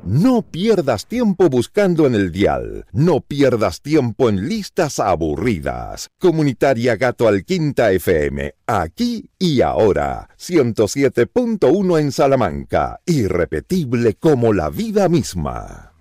No pierdas tiempo buscando en el dial. No pierdas tiempo en listas aburridas. Comunitaria Gato Alquinta FM. Aquí y ahora. 107.1 en Salamanca. Irrepetible como la vida misma.